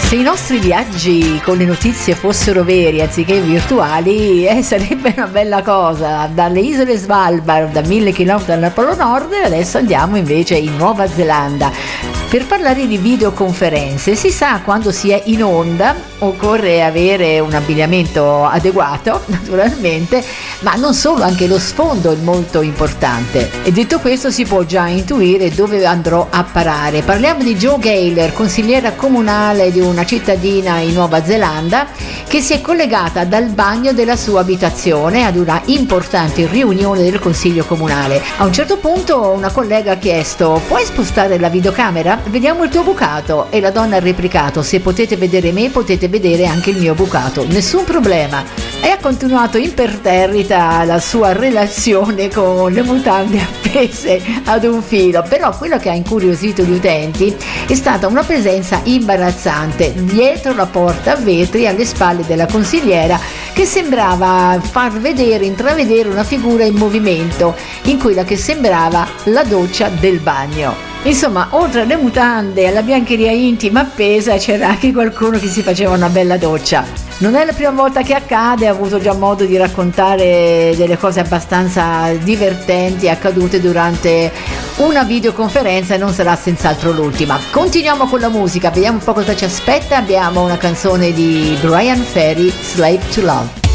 Se i nostri viaggi con le notizie fossero veri anziché virtuali, sarebbe una bella cosa. Dalle isole Svalbard, a 1000 km dal Polo Nord, adesso andiamo invece in Nuova Zelanda. Per parlare di videoconferenze, si sa, quando si è in onda occorre avere un abbigliamento adeguato, naturalmente, ma non solo, anche lo sfondo è molto importante. E detto questo, si può già intuire dove andrò a parare. Parliamo di Jo Gaylor, consigliera comunale di una cittadina in Nuova Zelanda, che si è collegata dal bagno della sua abitazione ad una importante riunione del consiglio comunale. A un certo punto una collega ha chiesto: puoi spostare la videocamera? Vediamo il tuo bucato. E la donna ha replicato: se potete vedere me, potete vedere anche il mio bucato, nessun problema. E ha continuato imperterrita la sua relazione con le mutande appese ad un filo. Però quello che ha incuriosito gli utenti è stata una presenza imbarazzante dietro la porta a vetri alle spalle della consigliera, che sembrava intravedere una figura in movimento in quella che sembrava la doccia del bagno. Insomma, oltre alle mutande e alla biancheria intima appesa, c'era anche qualcuno che si faceva una bella doccia. Non è la prima volta che accade, ho avuto già modo di raccontare delle cose abbastanza divertenti accadute durante una videoconferenza e non sarà senz'altro l'ultima. Continuiamo con la musica, vediamo un po' cosa ci aspetta. Abbiamo una canzone di Brian Ferry, Slave to Love.